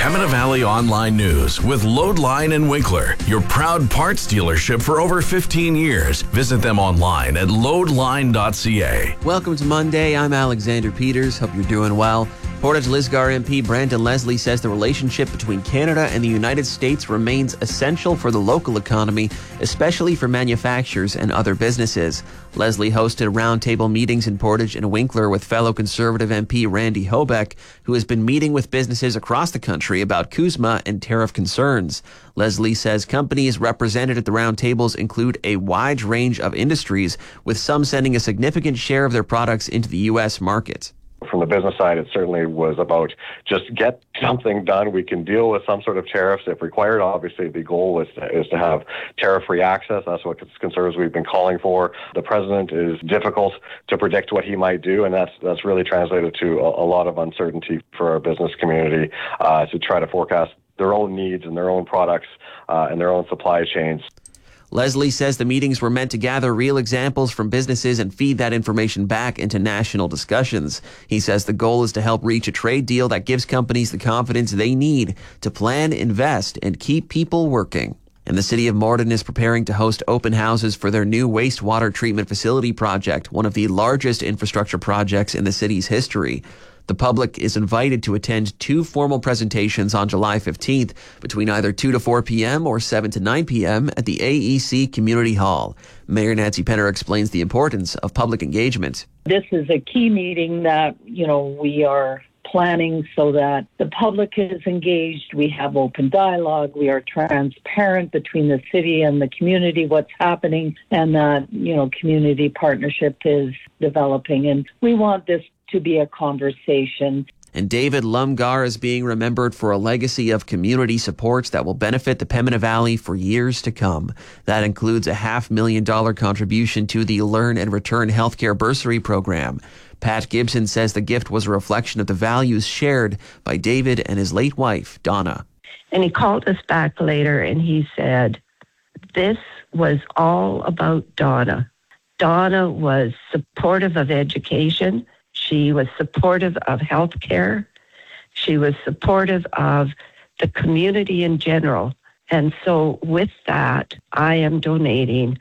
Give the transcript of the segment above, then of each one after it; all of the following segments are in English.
Pembina Valley Online News with Loadline and Winkler, your proud parts dealership for over 15 years. Visit them online at loadline.ca. Welcome to Monday. I'm Alexander Peters. Hope you're doing well. Portage Lisgar MP Brandon Leslie says the relationship between Canada and the United States remains essential for the local economy, especially for manufacturers and other businesses. Leslie hosted roundtable meetings in Portage and Winkler with fellow Conservative MP Randy Hobeck, who has been meeting with businesses across the country about CUSMA and tariff concerns. Leslie says companies represented at the roundtables include a wide range of industries, with some sending a significant share of their products into the U.S. market. From the business side, it certainly was about just get something done. We can deal with some sort of tariffs if required. Obviously, the goal is to have tariff-free access. That's what Conservatives we've been calling for. The president is difficult to predict what he might do, and that's really translated to a lot of uncertainty for our business community to try to forecast their own needs and their own products and their own supply chains. Leslie says the meetings were meant to gather real examples from businesses and feed that information back into national discussions. He says the goal is to help reach a trade deal that gives companies the confidence they need to plan, invest, and keep people working. And the city of Morden is preparing to host open houses for their new wastewater treatment facility project, one of the largest infrastructure projects in the city's history. The public is invited to attend 2 formal presentations on July 15th between either 2 to 4 p.m. or 7 to 9 p.m. at the AEC Community Hall. Mayor Nancy Penner explains the importance of public engagement. This is a key meeting that, we are planning so that the public is engaged. We have open dialogue. We are transparent between the city and the community, what's happening, and that, community partnership is developing. And we want this to be a conversation. And David Lumgar is being remembered for a legacy of community supports that will benefit the Pembina Valley for years to come. That includes a $500,000 contribution to the Learn and Return Healthcare Bursary Program. Pat Gibson says the gift was a reflection of the values shared by David and his late wife, Donna. And he called us back later and he said, this was all about Donna. Donna was supportive of education. She was supportive of health care. She was supportive of the community in general. And so with that, I am donating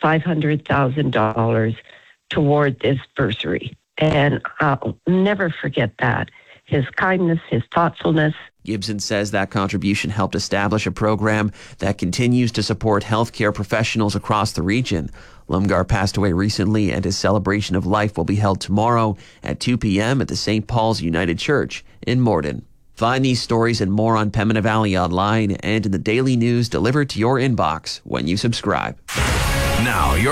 $500,000 toward this bursary. And I'll never forget that. His kindness, his thoughtfulness. Gibson says that contribution helped establish a program that continues to support healthcare professionals across the region. Lumgar passed away recently, and his celebration of life will be held tomorrow at 2 p.m. at the St. Paul's United Church in Morden. Find these stories and more on Pembina Valley Online and in the daily news delivered to your inbox when you subscribe. Now,